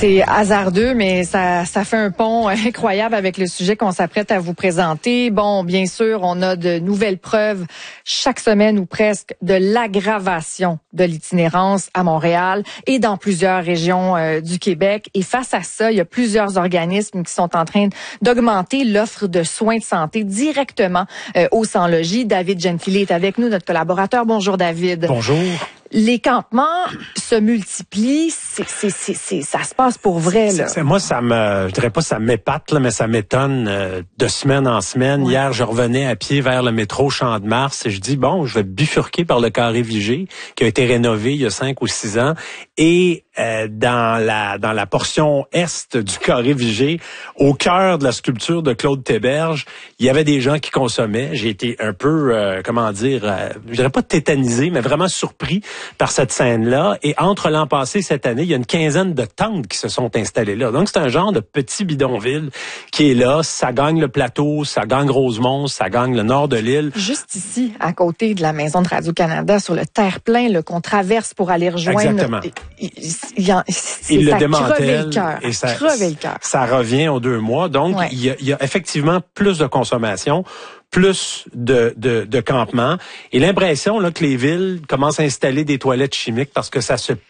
C'est hasardeux, mais ça fait un pont incroyable avec le sujet qu'on s'apprête à vous présenter. Bon, bien sûr, on a de nouvelles preuves chaque semaine ou presque de l'aggravation de l'itinérance à Montréal et dans plusieurs régions du Québec. Et face à ça, il y a plusieurs organismes qui sont en train d'augmenter l'offre de soins de santé directement au sans-logis. David Gentili est avec nous, notre collaborateur. Bonjour, David. Bonjour. Les campements se multiplient, ça se passe pour vrai, là. Moi, je dirais pas ça m'épate, là, mais ça m'étonne de semaine en semaine. Ouais. Hier, je revenais à pied vers le métro Champ-de-Mars et je dis, bon, je vais bifurquer par le carré Vigée, qui a été rénové il y a 5 ou 6 ans. Et dans la portion est du carré Vigée, au cœur de la sculpture de Claude Théberge, il y avait des gens qui consommaient. J'ai été un peu, je dirais pas tétanisé, mais vraiment surpris par cette scène-là. Et entre l'an passé et cette année, il y a une quinzaine de tentes qui se sont installées là. Donc, c'est un genre de petit bidonville qui est là. Ça gagne le plateau, ça gagne Rosemont, ça gagne le nord de l'île. Juste ici, à côté de la maison de Radio-Canada, sur le terre-plein qu'on traverse pour aller rejoindre. Exactement. Il le démantèle et ça revient aux 2 mois. Donc, ouais. il y a effectivement plus de consommation, plus de campements. Et l'impression là que les villes commencent à installer des toilettes chimiques parce que ça se